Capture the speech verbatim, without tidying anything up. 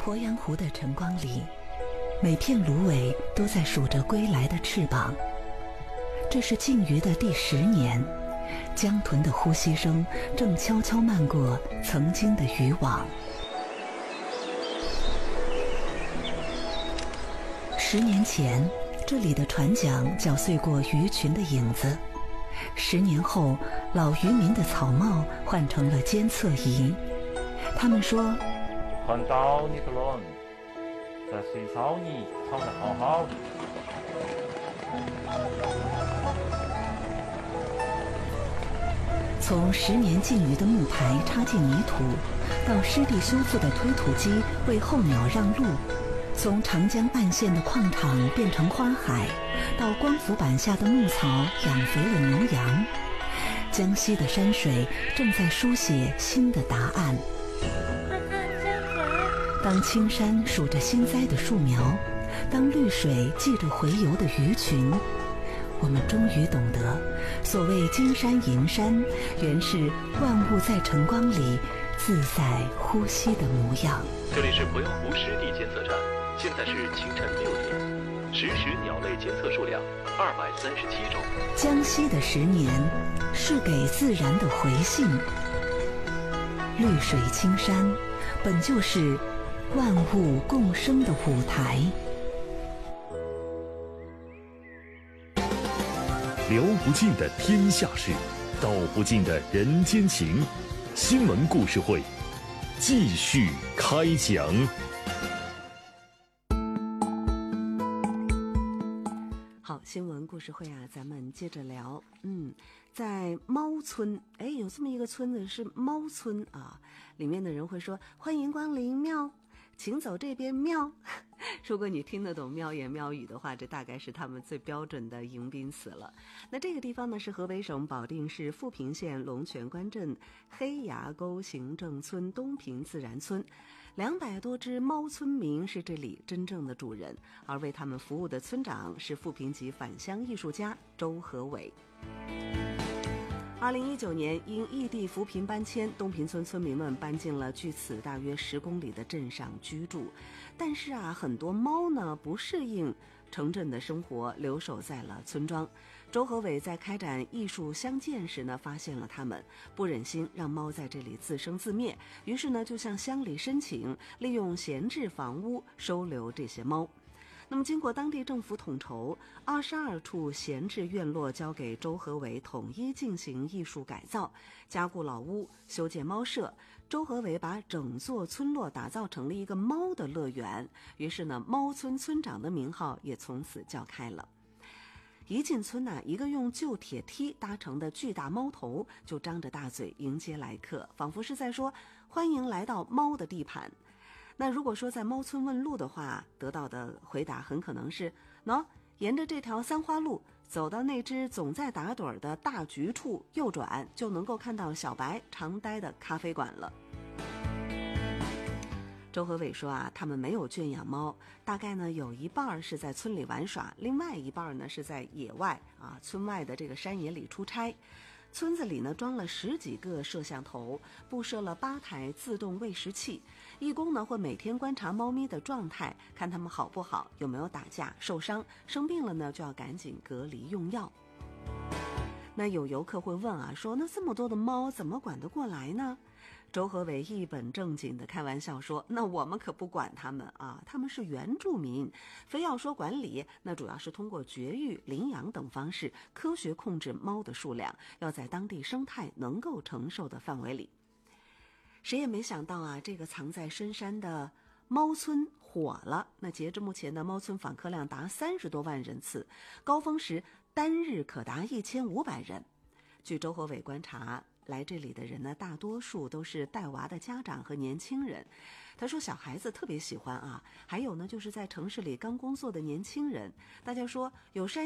鄱阳湖的晨光里，每片芦苇都在数着归来的翅膀。这是禁渔的第十年，江豚的呼吸声正悄悄漫过曾经的渔网。十年前，这里的船桨搅碎过鱼群的影子。十年后，老渔民的草帽换成了监测仪。他们说， 看到你的人，在水槽里藏得好好的。 从十年禁渔的木牌插进泥土，到湿地修复的推土机为候鸟让路，从长江岸线的矿场变成花海，到光伏板下的牧草养肥了牛羊，江西的山水正在书写新的答案。当青山数着新栽的树苗，当绿水记着洄游的鱼群，我们终于懂得，所谓金山银山，原是万物在晨光里自在呼吸的模样。 这里是鄱阳湖湿地监测站，现在是清晨六点，实时鸟类监测数量二百三十七种。 江西的十年，是给自然的回信。绿水青山，本就是万物共生的舞台。 聊不尽的天下事，道不尽的人间情。新闻故事会继续开讲。 好，新闻故事会啊，咱们接着聊。嗯，在猫村，哎，有这么一个村子是猫村啊，里面的人会说欢迎光临喵，请走这边喵。如果你听得懂喵言喵语的话，这大概是他们最标准的迎宾词了。那这个地方呢，是河北省保定市富平县龙泉关镇黑崖沟行政村东平自然村，两百多只猫村民是这里真正的主人，而为他们服务的村长是富平籍返乡艺术家周和伟。二零一九年，因异地扶贫搬迁，东平村村民们搬进了距此大约十公里的镇上居住。但是啊，很多猫呢不适应城镇的生活，留守在了村庄。周和伟在开展艺术相见时呢，发现了它们，不忍心让猫在这里自生自灭，于是呢就向乡里申请，利用闲置房屋收留这些猫。那么经过当地政府统筹，二十二处闲置院落交给周和伟统一进行艺术改造，加固老屋，修建猫舍。周和伟把整座村落打造成了一个猫的乐园，于是呢，猫村村长的名号也从此叫开了。一进村呢、啊，一个用旧铁梯搭成的巨大猫头就张着大嘴迎接来客，仿佛是在说欢迎来到猫的地盘。那如果说在猫村问路的话，得到的回答很可能是喏，沿着这条三花路走到那只总在打盹的大橘处右转，就能够看到小白常待的咖啡馆了。周和伟说啊，他们没有圈养猫，大概呢有一半是在村里玩耍，另外一半呢是在野外啊，村外的这个山野里出差。村子里呢装了十几个摄像头，布设了八台自动喂食器，义工呢会每天观察猫咪的状态，看它们好不好，有没有打架、受伤，生病了呢就要赶紧隔离用药。那有游客会问啊，说那这么多的猫怎么管得过来呢？周和伟一本正经的开玩笑说，那我们可不管他们啊，他们是原住民，非要说管理，那主要是通过绝育、领养等方式科学控制猫的数量，要在当地生态能够承受的范围里。谁也没想到啊，这个藏在深山的猫村火了。那截至目前呢，猫村访客量达三十多万人次，高峰时单日可达一千五百人。据周和伟观察，来这里的人呢，大多数都是带娃的家长和年轻人。他说小孩子特别喜欢啊，还有呢就是在城市里刚工作的年轻人。大家说有山